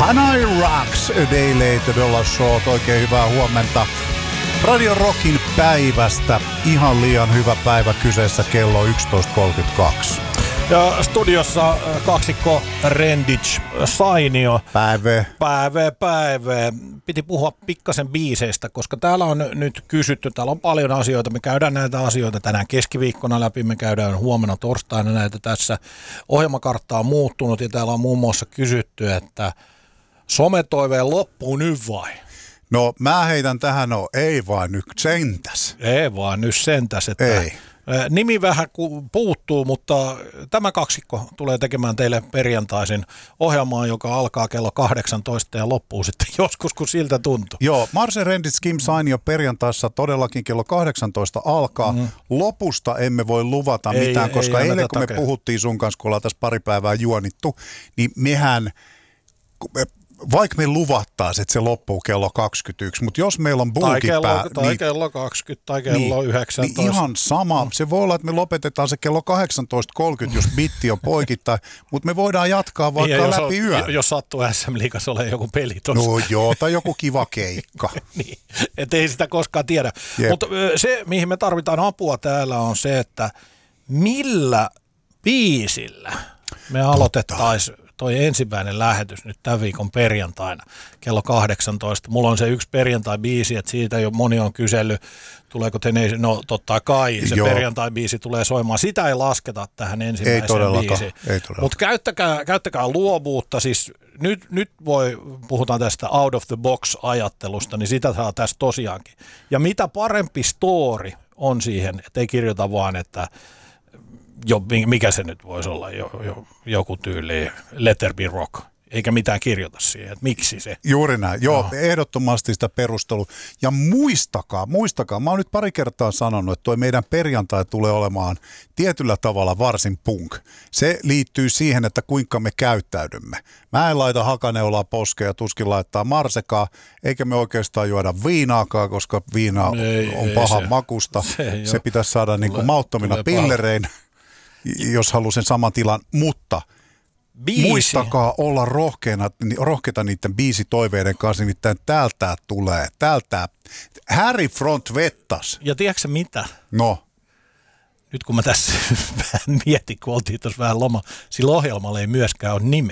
Hanoi Rocks, A Day Later Dollar Show. Oikein hyvää huomenta. Radio Rockin päivästä. Ihan liian hyvä päivä kyseessä, kello 11.32. Ja studiossa kaksikko Rendic Sainio. Päivä. Piti puhua pikkasen biiseistä, koska täällä on nyt kysytty, täällä on paljon asioita. Me käydään näitä asioita tänään keskiviikkona läpi, me käydään huomenna torstaina näitä tässä. Ohjelmakartta on muuttunut ja täällä on muun muassa kysytty, että sometoiveen loppuu nyt vai? No mä heitän tähän, ei vaan nyt sentäs. Ei vaan nyt sentäs, että ei. Nimi vähän puuttuu, mutta tämä kaksikko tulee tekemään teille perjantaisin ohjelmaa, joka alkaa kello 18 ja loppuu sitten joskus, kun siltä tuntuu. Joo, Marse Rendic, Kim Sainio perjantaissa todellakin kello 18 alkaa. Lopusta emme voi luvata mitään, koska eilen kun me puhuttiin sun kanssa, kun ollaan tässä pari päivää juonittu, niin mehän... Vaikka me luvattaisiin, että se loppuu kello 21, mutta jos meillä on buukit tai kello 20 tai kello 19. Niin ihan sama. Se voi olla, että me lopetetaan se kello 18.30, jos bitti on poikittain, mutta me voidaan jatkaa vaikka läpi yön. Jos sattuu SM-liigassa ole joku peli tuossa. No joo, tai joku kiva keikka. Niin, ettei sitä koskaan tiedä. Mutta se, mihin me tarvitaan apua täällä on se, että millä biisillä me aloitettaisiin toi ensimmäinen lähetys nyt tämän viikon perjantaina kello 18. Mulla on se yksi perjantai-biisi, että siitä jo moni on kysellyt, tuleeko Teneisi, no totta kai se perjantai-biisi tulee soimaan. Sitä ei lasketa tähän ensimmäiseen biisiin. Mutta käyttäkää luovuutta, siis nyt puhutaan tästä out of the box ajattelusta, niin sitä saa tässä tosiaankin. Ja mitä parempi story on siihen, että ei kirjoita vaan, että mikä se nyt voisi olla, joku tyyli Letter Be Rock, eikä mitään kirjoita siihen, että miksi se. Juuri näin, ehdottomasti sitä perustelua. Ja muistakaa, mä oon nyt pari kertaa sanonut, että tuo meidän perjantai tulee olemaan tietyllä tavalla varsin punk. Se liittyy siihen, että kuinka me käyttäydymme. Mä en laita hakaneulaa poskea ja tuskin laittaa Marsekaa, eikä me oikeastaan juoda viinaakaan, koska viina on pahan makusta. Se pitäisi saada niin kuin mauttomina pillereinä, jos haluaa sen saman tilan, mutta muistakaa olla rohkeita niiden biisitoiveiden kanssa, nimittäin täältä tulee, Harry Front vettas. Ja tiedätkö mitä? No. Nyt kun mä tässä vähän mietin, kun oltiin tuossa vähän loma, sillä ohjelmalla ei myöskään ole nimeä.